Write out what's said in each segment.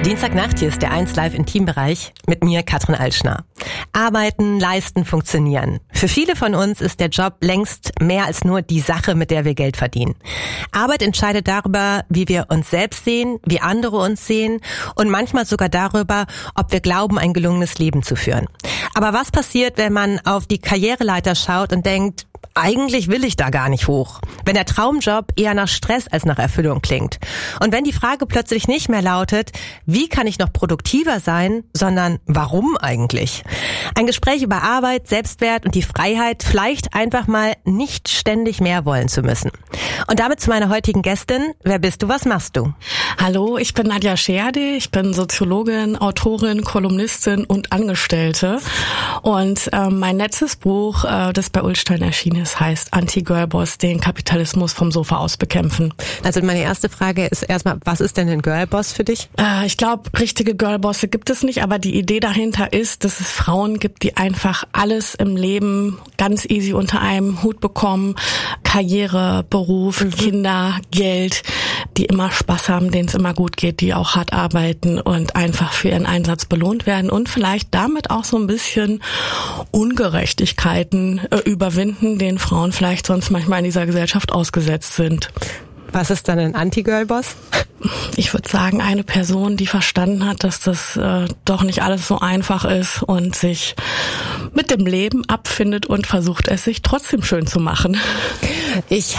Dienstagnacht, hier ist der 1 Live Intimbereich mit mir, Katrin Altschner. Arbeiten, leisten, funktionieren. Für viele von uns ist der Job längst mehr als nur die Sache, mit der wir Geld verdienen. Arbeit entscheidet darüber, wie wir uns selbst sehen, wie andere uns sehen und manchmal sogar darüber, ob wir glauben, ein gelungenes Leben zu führen. Aber was passiert, wenn man auf die Karriereleiter schaut und denkt, eigentlich will ich da gar nicht hoch? Wenn der Traumjob eher nach Stress als nach Erfüllung klingt. Und wenn die Frage plötzlich nicht mehr lautet, wie kann ich noch produktiver sein, sondern warum eigentlich? Ein Gespräch über Arbeit, Selbstwert und die Freiheit, vielleicht einfach mal nicht ständig mehr wollen zu müssen. Und damit zu meiner heutigen Gästin. Wer bist du, was machst du? Hallo, ich bin Nadja Scherde, ich bin Soziologin, Autorin, Kolumnistin und Angestellte. Und mein letztes Buch, das bei Ullstein erschienen ist, heißt Anti-Girlboss, den Kapitalismus vom Sofa aus bekämpfen. Also meine erste Frage ist erstmal, was ist denn ein Girlboss für dich? Ich glaube, richtige Girlbosse gibt es nicht, aber die Idee dahinter ist, dass es Frauen gibt, die einfach alles im Leben ganz easy unter einem Hut bekommen. Karriere, Beruf, Kinder, Geld, die immer Spaß haben, denen es immer gut geht, die auch hart arbeiten und einfach für ihren Einsatz belohnt werden und vielleicht damit auch so ein bisschen Ungerechtigkeiten überwinden, denen Frauen vielleicht sonst manchmal in dieser Gesellschaft ausgesetzt sind. Was ist dann ein Anti-Girlboss? Ich würde sagen, eine Person, die verstanden hat, dass das doch nicht alles so einfach ist und sich mit dem Leben abfindet und versucht, es sich trotzdem schön zu machen. Ich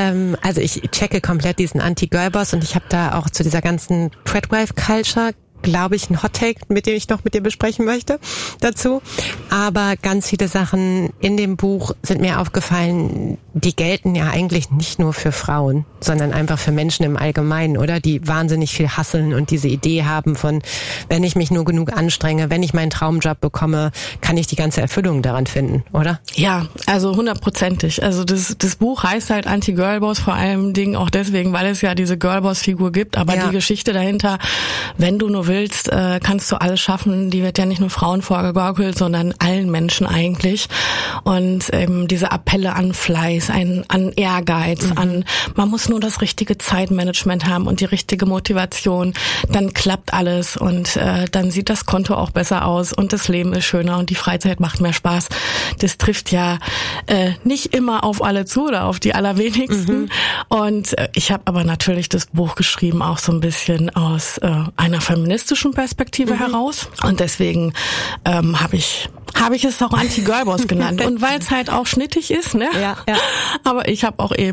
checke komplett diesen Anti-Girlboss und ich habe da auch zu dieser ganzen Treadwife-Culture, glaube ich, ein Hot-Take, mit dem ich noch mit dir besprechen möchte dazu. Aber ganz viele Sachen in dem Buch sind mir aufgefallen, die gelten ja eigentlich nicht nur für Frauen, sondern einfach für Menschen im Allgemeinen, oder? Die wahnsinnig viel hasseln und diese Idee haben von, wenn ich mich nur genug anstrenge, wenn ich meinen Traumjob bekomme, kann ich die ganze Erfüllung daran finden, oder? Ja, also 100%. Also das Buch heißt halt Anti-Girlboss, vor allem Dingen auch deswegen, weil es ja diese Girlboss-Figur gibt, aber die Geschichte dahinter, wenn du nur willst, kannst du alles schaffen, die wird ja nicht nur Frauen vorgegaukelt, sondern allen Menschen eigentlich. Und diese Appelle an Fleiß, an Ehrgeiz, man muss nur das richtige Zeitmanagement haben und die richtige Motivation, dann klappt alles und dann sieht das Konto auch besser aus und das Leben ist schöner und die Freizeit macht mehr Spaß. Das trifft ja nicht immer auf alle zu oder auf die allerwenigsten. Und ich habe aber natürlich das Buch geschrieben auch so ein bisschen aus einer feministischen Perspektive heraus und deswegen habe ich es auch Anti-Girlboss genannt und weil es halt auch schnittig ist, ne? Ja. Aber ich habe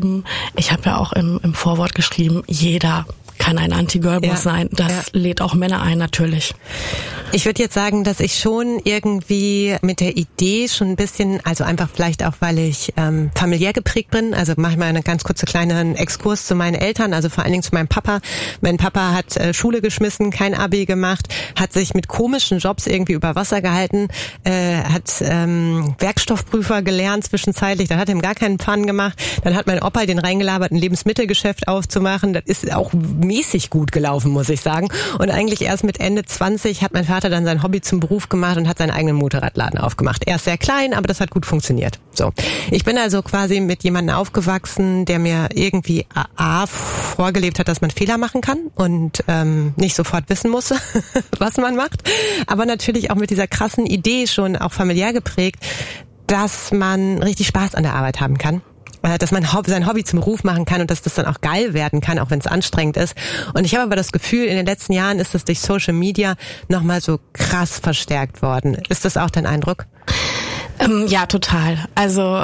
ja auch im Vorwort geschrieben, jeder kann ein Anti-Girlboss sein. Das lädt auch Männer ein, natürlich. Ich würde jetzt sagen, dass ich schon irgendwie mit der Idee schon ein bisschen, also einfach vielleicht auch, weil ich familiär geprägt bin, also mache ich mal einen ganz kurzen kleinen Exkurs zu meinen Eltern, also vor allen Dingen zu meinem Papa. Mein Papa hat Schule geschmissen, kein Abi gemacht, hat sich mit komischen Jobs irgendwie über Wasser gehalten, hat Werkstoffprüfer gelernt zwischenzeitlich, dann hat er ihm gar keinen Fun gemacht, dann hat mein Opa den reingelabert, ein Lebensmittelgeschäft aufzumachen, das ist auch mäßig gut gelaufen, muss ich sagen. Und eigentlich erst mit Ende 20 hat mein Vater dann sein Hobby zum Beruf gemacht und hat seinen eigenen Motorradladen aufgemacht. Er ist sehr klein, aber das hat gut funktioniert. So, ich bin also quasi mit jemandem aufgewachsen, der mir irgendwie vorgelebt hat, dass man Fehler machen kann und nicht sofort wissen muss, was man macht. Aber natürlich auch mit dieser krassen Idee schon auch familiär geprägt, dass man richtig Spaß an der Arbeit haben kann. Dass man sein Hobby zum Beruf machen kann und dass das dann auch geil werden kann, auch wenn es anstrengend ist. Und ich habe aber das Gefühl, in den letzten Jahren ist das durch Social Media nochmal so krass verstärkt worden. Ist das auch dein Eindruck? Ja, total. Also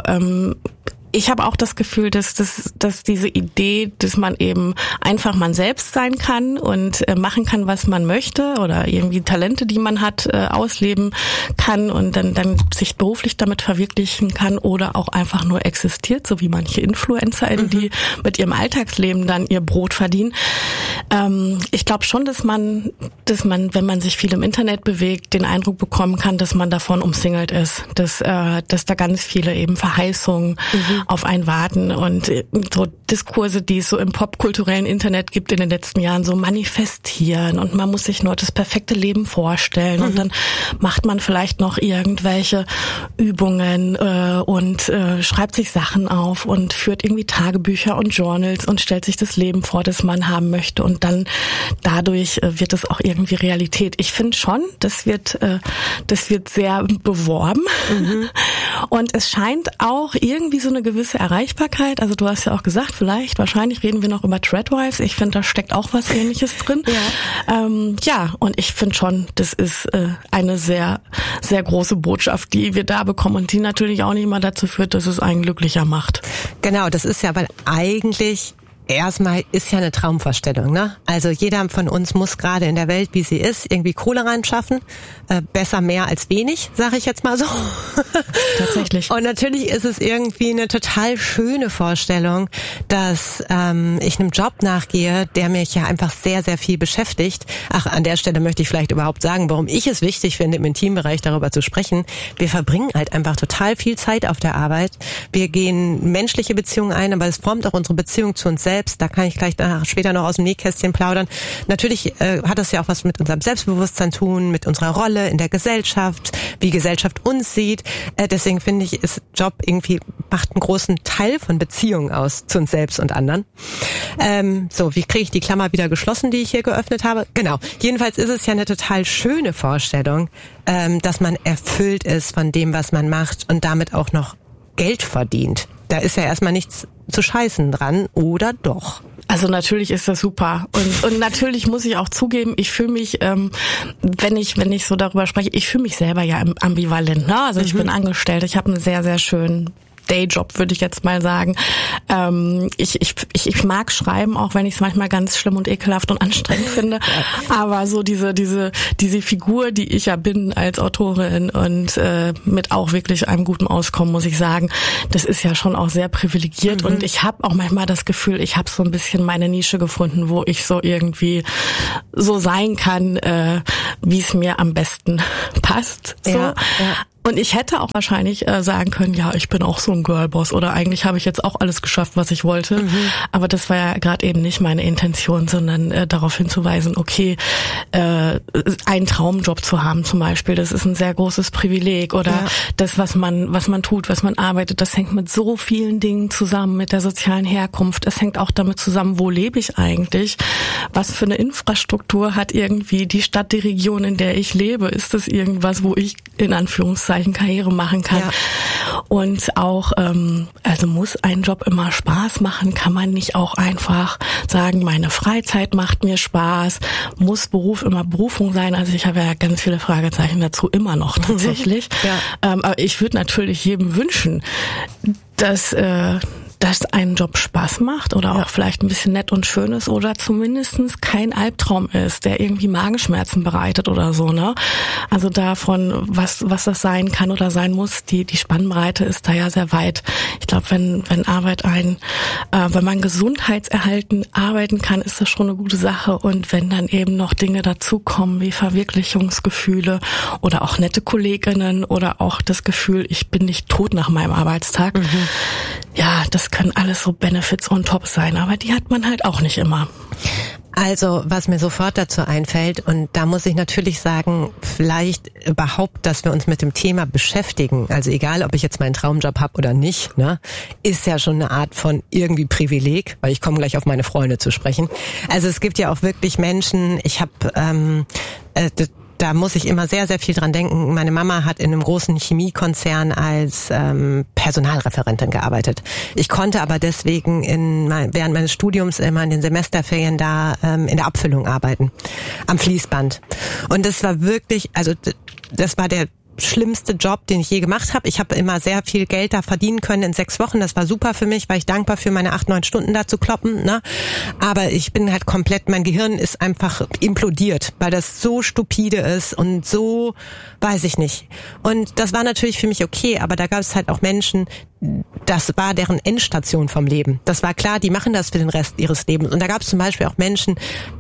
ich habe auch das Gefühl, dass diese Idee, dass man eben einfach man selbst sein kann und machen kann, was man möchte oder irgendwie Talente, die man hat, ausleben kann und dann sich beruflich damit verwirklichen kann oder auch einfach nur existiert, so wie manche InfluencerInnen, die mit ihrem Alltagsleben dann ihr Brot verdienen. Ich glaube schon, dass man, wenn man sich viel im Internet bewegt, den Eindruck bekommen kann, dass man davon umsingelt ist, dass da ganz viele eben Verheißungen auf einen warten und so Diskurse, die es so im popkulturellen Internet gibt in den letzten Jahren, so manifestieren und man muss sich nur das perfekte Leben vorstellen und dann macht man vielleicht noch irgendwelche Übungen und schreibt sich Sachen auf und führt irgendwie Tagebücher und Journals und stellt sich das Leben vor, das man haben möchte und dann dadurch wird es auch irgendwie Realität. Ich finde schon, das wird sehr beworben und es scheint auch irgendwie so eine gewisse Erreichbarkeit, also du hast ja auch gesagt, wahrscheinlich reden wir noch über Threadwives, ich finde, da steckt auch was Ähnliches drin. Ja, und ich finde schon, das ist eine sehr, sehr große Botschaft, die wir da bekommen und die natürlich auch nicht mal dazu führt, dass es einen glücklicher macht. Genau, das ist ja, weil eigentlich erstmal ist ja eine Traumvorstellung, ne? Also jeder von uns muss gerade in der Welt, wie sie ist, irgendwie Kohle reinschaffen. Besser mehr als wenig, sage ich jetzt mal so. Tatsächlich. Und natürlich ist es irgendwie eine total schöne Vorstellung, dass ich einem Job nachgehe, der mich ja einfach sehr, sehr viel beschäftigt. Ach, an der Stelle möchte ich vielleicht überhaupt sagen, warum ich es wichtig finde, im Intimbereich darüber zu sprechen. Wir verbringen halt einfach total viel Zeit auf der Arbeit. Wir gehen menschliche Beziehungen ein, aber es formt auch unsere Beziehung zu uns selbst. Da kann ich gleich später noch aus dem Nähkästchen plaudern. Natürlich hat das ja auch was mit unserem Selbstbewusstsein zu tun, mit unserer Rolle in der Gesellschaft, wie Gesellschaft uns sieht. Deswegen finde ich, ist Job irgendwie macht einen großen Teil von Beziehungen aus zu uns selbst und anderen. So, wie kriege ich die Klammer wieder geschlossen, die ich hier geöffnet habe? Genau. Jedenfalls ist es ja eine total schöne Vorstellung, dass man erfüllt ist von dem, was man macht und damit auch noch Geld verdient. Da ist ja erstmal nichts zu scheißen dran, oder doch? Also natürlich ist das super und natürlich muss ich auch zugeben, ich fühle mich, wenn ich so darüber spreche, ich fühle mich selber ja ambivalent. Ne? Also ich bin angestellt, ich habe einen sehr, sehr schönen Dayjob, würde ich jetzt mal sagen. Ich mag schreiben, auch wenn ich es manchmal ganz schlimm und ekelhaft und anstrengend finde. Aber so diese Figur, die ich ja bin als Autorin und mit auch wirklich einem guten Auskommen, muss ich sagen, das ist ja schon auch sehr privilegiert. Und ich habe auch manchmal das Gefühl, ich habe so ein bisschen meine Nische gefunden, wo ich so irgendwie so sein kann, wie es mir am besten passt. So. Ja. Und ich hätte auch wahrscheinlich sagen können, ja, ich bin auch so ein Girlboss oder eigentlich habe ich jetzt auch alles geschafft, was ich wollte. Aber das war ja gerade eben nicht meine Intention, sondern darauf hinzuweisen, okay, einen Traumjob zu haben zum Beispiel, das ist ein sehr großes Privileg oder das, was man tut, was man arbeitet, das hängt mit so vielen Dingen zusammen, mit der sozialen Herkunft. Es hängt auch damit zusammen, wo lebe ich eigentlich? Was für eine Infrastruktur hat irgendwie die Stadt, die Region, in der ich lebe? Ist das irgendwas, wo ich in Anführungszeichen Karriere machen kann? Ja. Und auch, also muss ein Job immer Spaß machen? Kann man nicht auch einfach sagen, meine Freizeit macht mir Spaß? Muss Beruf immer Berufung sein? Also ich habe ja ganz viele Fragezeichen dazu immer noch tatsächlich. Aber ich würde natürlich jedem wünschen, dass ein Job Spaß macht oder auch vielleicht ein bisschen nett und schön ist oder zumindestens kein Albtraum ist, der irgendwie Magenschmerzen bereitet oder so, ne? Also davon, was das sein kann oder sein muss, die Spannbreite ist da ja sehr weit. Ich glaube, wenn wenn man gesundheitserhalten arbeiten kann, ist das schon eine gute Sache. Und wenn dann eben noch Dinge dazukommen wie Verwirklichungsgefühle oder auch nette Kolleginnen oder auch das Gefühl, ich bin nicht tot nach meinem Arbeitstag, ja, das können alles so Benefits on top sein, aber die hat man halt auch nicht immer. Also, was mir sofort dazu einfällt, und da muss ich natürlich sagen, vielleicht überhaupt, dass wir uns mit dem Thema beschäftigen, also egal, ob ich jetzt meinen Traumjob habe oder nicht, ne, ist ja schon eine Art von irgendwie Privileg, weil ich komme gleich auf meine Freunde zu sprechen. Also es gibt ja auch wirklich Menschen, ich habe da muss ich immer sehr, sehr viel dran denken. Meine Mama hat in einem großen Chemiekonzern als Personalreferentin gearbeitet. Ich konnte aber deswegen während meines Studiums immer in den Semesterferien da in der Abfüllung arbeiten, am Fließband. Und das war wirklich, also das war der schlimmste Job, den ich je gemacht habe. Ich habe immer sehr viel Geld da verdienen können in 6 Wochen. Das war super für mich, weil ich dankbar für meine 8-9 Stunden da zu kloppen. Ne? Aber ich bin halt komplett, mein Gehirn ist einfach implodiert, weil das so stupide ist und so, weiß ich nicht. Und das war natürlich für mich okay, aber da gab es halt auch Menschen, das war deren Endstation vom Leben. Das war klar, die machen das für den Rest ihres Lebens. Und da gab es zum Beispiel auch Menschen,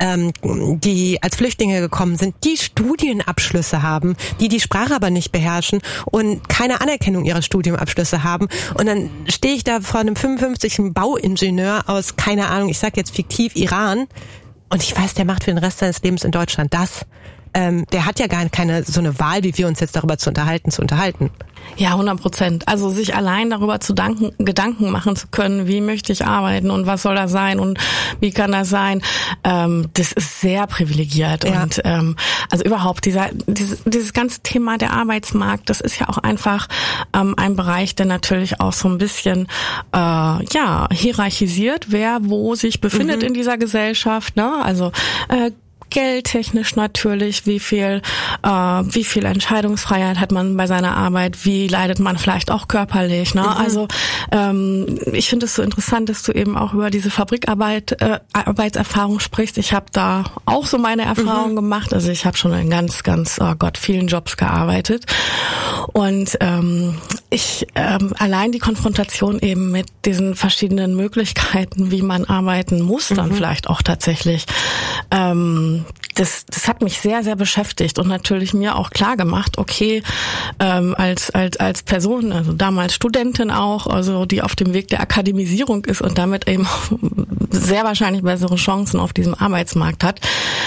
die als Flüchtlinge gekommen sind, die Studienabschlüsse haben, die Sprache aber nicht beherrschen und keine Anerkennung ihrer Studienabschlüsse haben. Und dann stehe ich da vor einem 55-jährigen Bauingenieur aus, keine Ahnung, ich sag jetzt fiktiv Iran, und ich weiß, der macht für den Rest seines Lebens in Deutschland das. Der hat ja gar keine so eine Wahl, wie wir uns jetzt darüber zu unterhalten. Ja, 100%. Also sich allein darüber Gedanken machen zu können, wie möchte ich arbeiten und was soll das sein und wie kann das sein, das ist sehr privilegiert. Ja. Und also überhaupt dieses ganze Thema der Arbeitsmarkt, das ist ja auch einfach ein Bereich, der natürlich auch so ein bisschen hierarchisiert, wer wo sich befindet in dieser Gesellschaft, ne? Also geldtechnisch natürlich, wie viel Entscheidungsfreiheit hat man bei seiner Arbeit, wie leidet man vielleicht auch körperlich, ne? Also ich finde es so interessant, dass du eben auch über diese Arbeitserfahrung sprichst. Ich habe da auch so meine Erfahrungen gemacht. Also ich habe schon in ganz vielen Jobs gearbeitet und ich allein die Konfrontation eben mit diesen verschiedenen Möglichkeiten, wie man arbeiten muss, dann vielleicht auch tatsächlich, das hat mich sehr, sehr beschäftigt und natürlich mir auch klar gemacht, okay, als Person, also damals Studentin auch, also die auf dem Weg der Akademisierung ist und damit eben sehr wahrscheinlich bessere Chancen auf diesem Arbeitsmarkt hat,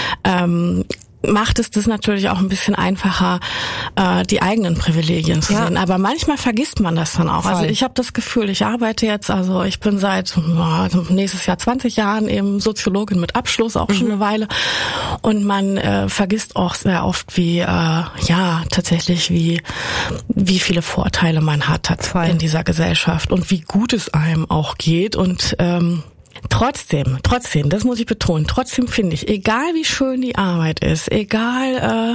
macht es das natürlich auch ein bisschen einfacher, die eigenen Privilegien zu sehen. Aber manchmal vergisst man das dann auch. Voll. Also ich habe das Gefühl, ich arbeite jetzt, also ich bin seit nächstes Jahr 20 Jahren eben Soziologin mit Abschluss, auch schon eine Weile. Und man vergisst auch sehr oft, wie tatsächlich wie viele Vorteile man hat in dieser Gesellschaft und wie gut es einem auch geht. Und Trotzdem, das muss ich betonen, trotzdem finde ich, egal wie schön die Arbeit ist, egal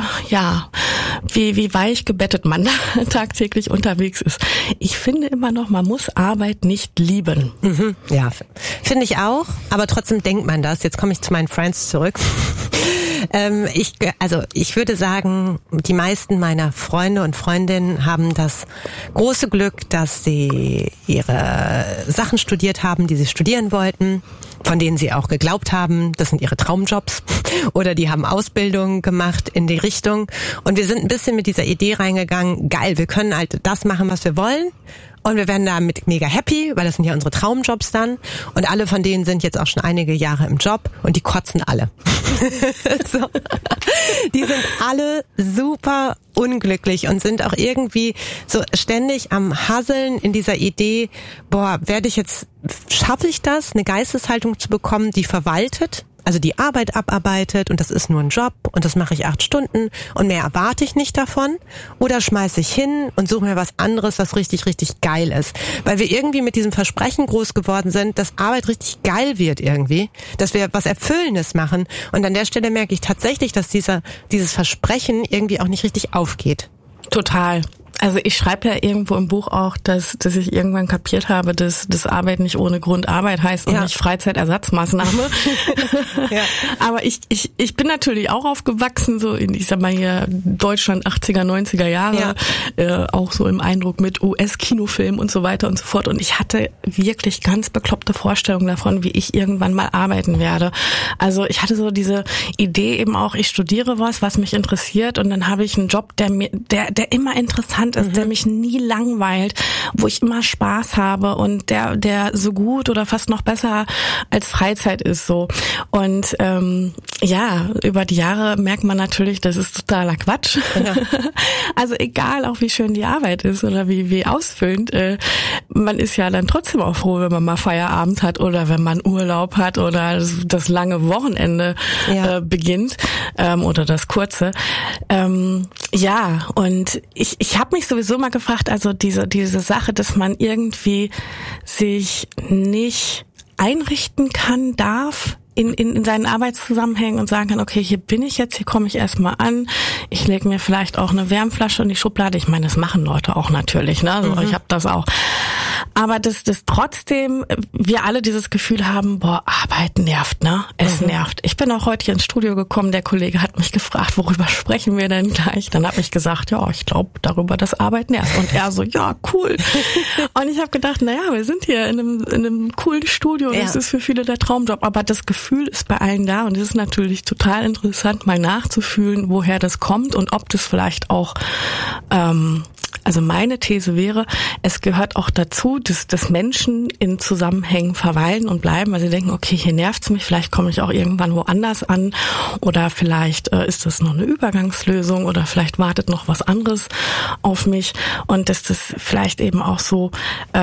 wie weich gebettet man tagtäglich unterwegs ist, ich finde immer noch, man muss Arbeit nicht lieben. Ja, finde ich auch, aber trotzdem denkt man das. Jetzt komme ich zu meinen Friends zurück. Ich würde sagen, die meisten meiner Freunde und Freundinnen haben das große Glück, dass sie ihre Sachen studiert haben, die sie studieren wollten, von denen sie auch geglaubt haben, das sind ihre Traumjobs, oder die haben Ausbildung gemacht in die Richtung. Und wir sind ein bisschen mit dieser Idee reingegangen, geil, wir können halt das machen, was wir wollen. Und wir werden damit mega happy, weil das sind ja unsere Traumjobs dann. Und alle von denen sind jetzt auch schon einige Jahre im Job und die kotzen alle. So. Die sind alle super unglücklich und sind auch irgendwie so ständig am Hasseln in dieser Idee, schaffe ich das, eine Geisteshaltung zu bekommen, die verwaltet, also die Arbeit abarbeitet und das ist nur ein Job und das mache ich 8 Stunden und mehr erwarte ich nicht davon, oder schmeiße ich hin und suche mir was anderes, was richtig, richtig geil ist. Weil wir irgendwie mit diesem Versprechen groß geworden sind, dass Arbeit richtig geil wird irgendwie, dass wir was Erfüllendes machen, und an der Stelle merke ich tatsächlich, dass dieses Versprechen irgendwie auch nicht richtig aufgeht. Total. Also ich schreibe ja irgendwo im Buch auch, dass ich irgendwann kapiert habe, dass Arbeit nicht ohne Grund Arbeit heißt und nicht Freizeitersatzmaßnahme. Ja. Aber ich bin natürlich auch aufgewachsen, so in, ich sag mal hier, Deutschland 80er, 90er Jahre, auch so im Eindruck mit US-Kinofilmen und so weiter und so fort. Und ich hatte wirklich ganz bekloppte Vorstellungen davon, wie ich irgendwann mal arbeiten werde. Also ich hatte so diese Idee eben auch, ich studiere was mich interessiert, und dann habe ich einen Job, der immer interessant ist, der mich nie langweilt, wo ich immer Spaß habe und der so gut oder fast noch besser als Freizeit ist, so. Und über die Jahre merkt man natürlich, das ist totaler Quatsch. Ja. Also egal auch wie schön die Arbeit ist oder wie ausfüllend, man ist ja dann trotzdem auch froh, wenn man mal Feierabend hat oder wenn man Urlaub hat oder das lange Wochenende beginnt oder das kurze. Und ich habe mich sowieso mal gefragt, also diese Sache, dass man irgendwie sich nicht einrichten darf in seinen Arbeitszusammenhängen und sagen kann, okay, hier bin ich jetzt, hier komme ich erstmal an, ich lege mir vielleicht auch eine Wärmflasche in die Schublade. Ich meine, das machen Leute auch natürlich, ne? Also ich habe das auch. Aber dass trotzdem wir alle dieses Gefühl haben, boah, Arbeit nervt, ne? Es nervt. Ich bin auch heute hier ins Studio gekommen, der Kollege hat mich gefragt, worüber sprechen wir denn gleich? Dann habe ich gesagt, ja, ich glaube darüber, dass Arbeit nervt. Und er so, ja, cool. Und ich habe gedacht, naja, wir sind hier in einem coolen Studio und es ist für viele der Traumjob. Aber das Gefühl ist bei allen da und es ist natürlich total interessant, mal nachzufühlen, woher das kommt und ob das vielleicht auch, also meine These wäre, es gehört auch dazu, dass Menschen in Zusammenhängen verweilen und bleiben, weil sie denken, okay, hier nervt's mich, vielleicht komme ich auch irgendwann woanders an oder vielleicht ist das noch eine Übergangslösung oder vielleicht wartet noch was anderes auf mich und dass das vielleicht eben auch so,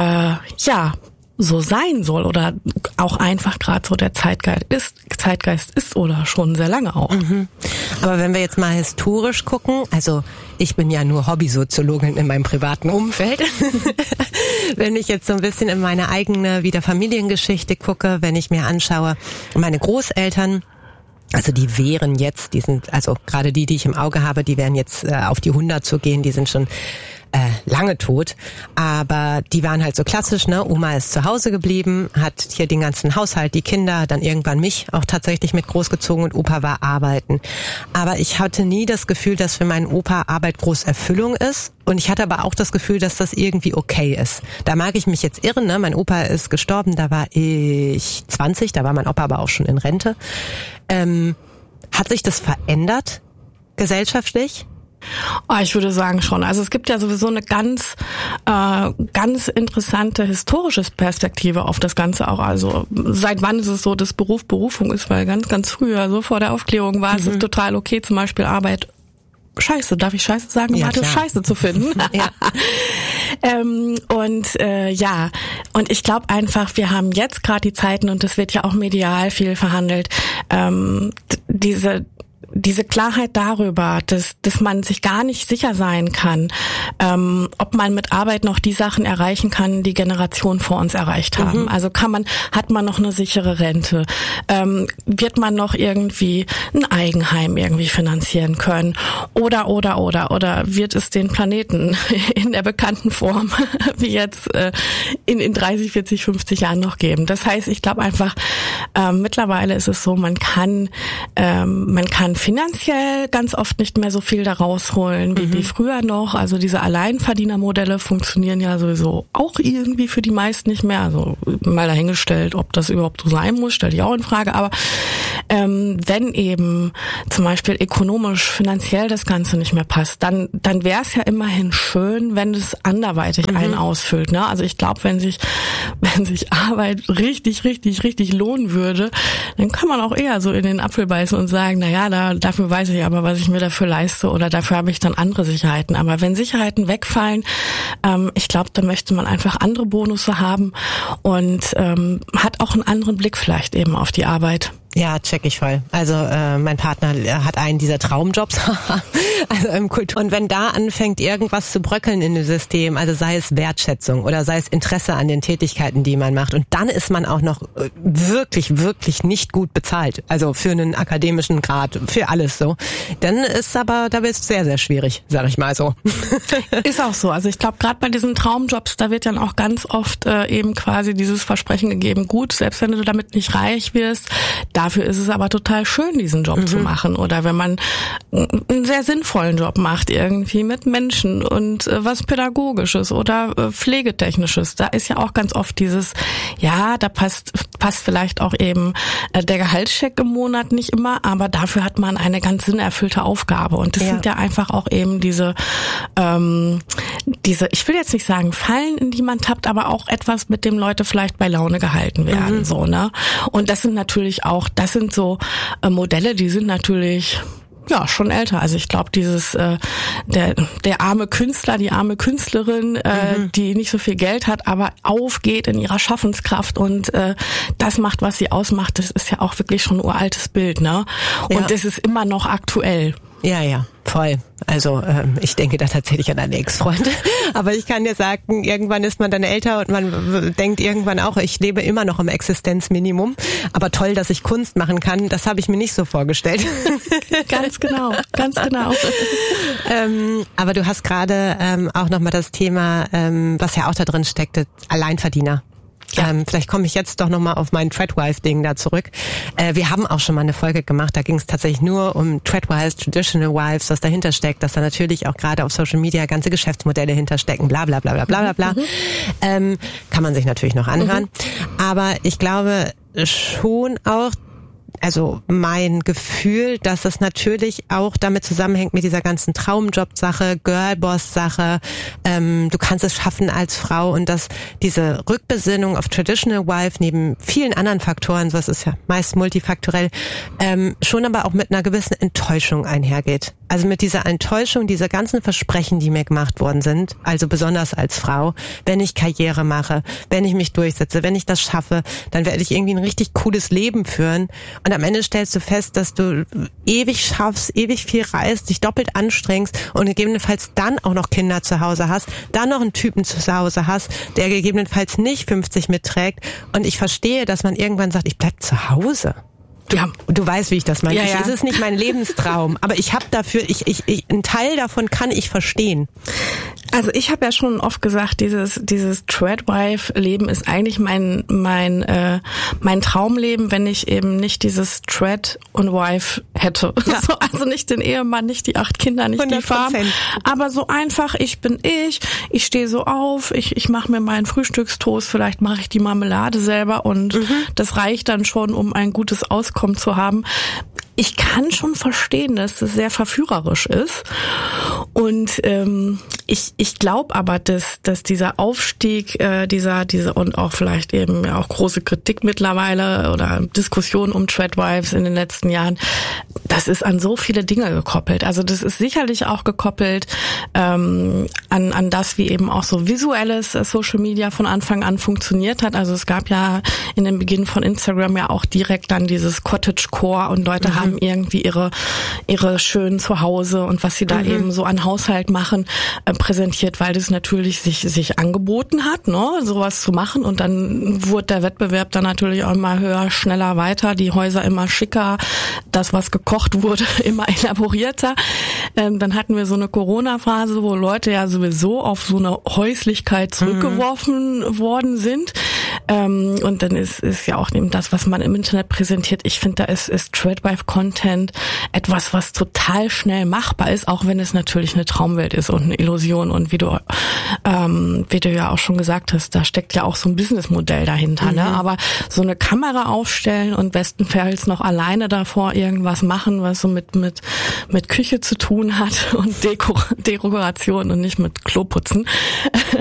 so sein soll oder auch einfach gerade so der Zeitgeist ist oder schon sehr lange auch. Aber wenn wir jetzt mal historisch gucken, also ich bin ja nur Hobbysoziologin in meinem privaten Umfeld. Wenn ich jetzt so ein bisschen in meine eigene wieder Familiengeschichte gucke, wenn ich mir anschaue, meine Großeltern, also die wären jetzt, also gerade die ich im Auge habe, die wären jetzt auf die 100 zu gehen, die sind schon lange tot, aber die waren halt so klassisch, ne? Oma ist zu Hause geblieben, hat hier den ganzen Haushalt, die Kinder, dann irgendwann mich auch tatsächlich mit großgezogen und Opa war arbeiten. Aber ich hatte nie das Gefühl, dass für meinen Opa Arbeit groß Erfüllung ist und ich hatte aber auch das Gefühl, dass das irgendwie okay ist. Da mag ich mich jetzt irren, ne? Mein Opa ist gestorben, da war ich 20, da war mein Opa aber auch schon in Rente. Hat sich das verändert gesellschaftlich? Oh, ich würde sagen schon. Also es gibt ja sowieso eine ganz interessante historische Perspektive auf das Ganze auch. Also seit wann ist es so, dass Beruf Berufung ist? Weil ganz, ganz früher, so vor der Aufklärung war es total okay, zum Beispiel Arbeit Scheiße, darf ich Scheiße sagen? Ja, Scheiße zu finden. Ja. Und ich glaube einfach, wir haben jetzt gerade die Zeiten, und das wird ja auch medial viel verhandelt, diese Klarheit darüber, dass man sich gar nicht sicher sein kann, ob man mit Arbeit noch die Sachen erreichen kann, die Generationen vor uns erreicht haben. Also hat man noch eine sichere Rente? Wird man noch irgendwie ein Eigenheim irgendwie finanzieren können? Oder wird es den Planeten in der bekannten Form wie jetzt in 30, 40, 50 Jahren noch geben? Das heißt, ich glaube einfach, mittlerweile ist es so, man kann finanziell ganz oft nicht mehr so viel da rausholen wie früher noch. Also diese Alleinverdienermodelle funktionieren ja sowieso auch irgendwie für die meisten nicht mehr. Also mal dahingestellt, ob das überhaupt so sein muss, stelle ich auch in Frage. Aber wenn eben zum Beispiel ökonomisch, finanziell das Ganze nicht mehr passt, dann wäre es ja immerhin schön, wenn es anderweitig einen ausfüllt. Ne? Also ich glaube, wenn sich Arbeit richtig, richtig, richtig lohnen würde, dann kann man auch eher so in den Apfel beißen und sagen, naja, dafür weiß ich aber, was ich mir dafür leiste oder dafür habe ich dann andere Sicherheiten. Aber wenn Sicherheiten wegfallen, ich glaube, da möchte man einfach andere Bonusse haben und hat auch einen anderen Blick vielleicht eben auf die Arbeit. Ja, check ich voll. Also mein Partner hat einen dieser Traumjobs, also im Kultur. Und wenn da anfängt, irgendwas zu bröckeln in dem System, also sei es Wertschätzung oder sei es Interesse an den Tätigkeiten, die man macht, und dann ist man auch noch wirklich, wirklich nicht gut bezahlt, also für einen akademischen Grad, für alles so, dann ist aber, da wird es sehr, sehr schwierig, sag ich mal so. Ist auch so. Also ich glaube, gerade bei diesen Traumjobs, da wird dann auch ganz oft eben quasi dieses Versprechen gegeben, gut, selbst wenn du damit nicht reich wirst, dafür ist es aber total schön, diesen Job zu machen. Oder wenn man einen sehr sinnvollen Job macht, irgendwie mit Menschen und was Pädagogisches oder Pflegetechnisches. Da ist ja auch ganz oft dieses, ja, da passt vielleicht auch eben der Gehaltscheck im Monat nicht immer, aber dafür hat man eine ganz sinnerfüllte Aufgabe. Und das sind ja einfach auch eben diese, ich will jetzt nicht sagen Fallen, in die man tappt, aber auch etwas, mit dem Leute vielleicht bei Laune gehalten werden. So, ne? Und das sind so Modelle, die sind natürlich schon älter. Also ich glaube, dieses der arme Künstler, die arme Künstlerin, die nicht so viel Geld hat, aber aufgeht in ihrer Schaffenskraft und das macht, was sie ausmacht, das ist ja auch wirklich schon ein uraltes Bild, ne? Und das ist immer noch aktuell. Ja, Voll. Also ich denke da tatsächlich an einen Ex-Freund. Aber ich kann dir sagen, irgendwann ist man dann älter und man denkt irgendwann auch, ich lebe immer noch im Existenzminimum. Aber toll, dass ich Kunst machen kann, das habe ich mir nicht so vorgestellt. Ganz genau, ganz genau. Aber du hast gerade auch nochmal das Thema, was ja auch da drin steckte, Alleinverdiener. Ja. Vielleicht komme ich jetzt doch nochmal auf mein Tradwife-Ding da zurück. Wir haben auch schon mal eine Folge gemacht, da ging es tatsächlich nur um Tradwives, Traditional Wives, was dahinter steckt, dass da natürlich auch gerade auf Social Media ganze Geschäftsmodelle hinterstecken, bla bla bla bla bla bla bla. Kann man sich natürlich noch anhören. Aber ich glaube schon auch, also mein Gefühl, dass es natürlich auch damit zusammenhängt mit dieser ganzen Traumjob-Sache, Girlboss-Sache, du kannst es schaffen als Frau und dass diese Rückbesinnung auf Traditional Wife neben vielen anderen Faktoren, so es ist ja meist multifaktorell, schon aber auch mit einer gewissen Enttäuschung einhergeht. Also mit dieser Enttäuschung, dieser ganzen Versprechen, die mir gemacht worden sind, also besonders als Frau, wenn ich Karriere mache, wenn ich mich durchsetze, wenn ich das schaffe, dann werde ich irgendwie ein richtig cooles Leben führen. Und am Ende stellst du fest, dass du ewig schaffst, ewig viel reist, dich doppelt anstrengst und gegebenenfalls dann auch noch Kinder zu Hause hast, dann noch einen Typen zu Hause hast, der gegebenenfalls nicht 50 mitträgt. Und ich verstehe, dass man irgendwann sagt, ich bleib zu Hause. Du weißt, wie ich das meine. Ja, ja. Es ist nicht mein Lebenstraum, aber ich habe dafür, einen Teil davon kann ich verstehen. Also ich habe ja schon oft gesagt, dieses Tradwife-Leben ist eigentlich mein Traumleben, wenn ich eben nicht dieses Trad und Wife hätte. Ja. So, also nicht den Ehemann, nicht die 8 Kinder, nicht 100%. Die Farm, aber so einfach, ich bin ich stehe so auf, ich mache mir meinen Frühstückstoast, vielleicht mache ich die Marmelade selber und das reicht dann schon, um ein gutes Auskommen zu haben. Ich kann schon verstehen, dass das sehr verführerisch ist. Und ich glaube aber, dass dieser Aufstieg, diese und auch vielleicht eben auch große Kritik mittlerweile oder Diskussionen um Tradwives in den letzten Jahren, das ist an so viele Dinge gekoppelt. Also das ist sicherlich auch gekoppelt an das, wie eben auch so visuelles Social Media von Anfang an funktioniert hat. Also es gab ja in dem Beginn von Instagram ja auch direkt dann dieses Cottagecore und Leute haben irgendwie ihre schönen Zuhause und was sie da eben so an Haushalt machen, präsentiert, weil das natürlich sich angeboten hat, ne, sowas zu machen, und dann wurde der Wettbewerb dann natürlich auch immer höher, schneller, weiter, die Häuser immer schicker, das, was gekocht wurde, immer elaborierter. Dann hatten wir so eine Corona-Phase, wo Leute ja sowieso auf so eine Häuslichkeit zurückgeworfen worden sind. Und dann ist ja auch eben das, was man im Internet präsentiert. Ich finde, da ist Tradwife-Content etwas, was total schnell machbar ist, auch wenn es natürlich eine Traumwelt ist und eine Illusion. Und wie du ja auch schon gesagt hast, da steckt ja auch so ein Businessmodell dahinter. Ne? Aber so eine Kamera aufstellen und bestenfalls noch alleine davor irgendwas machen, was so mit Küche zu tun hat und Dekoration und nicht mit Kloputzen.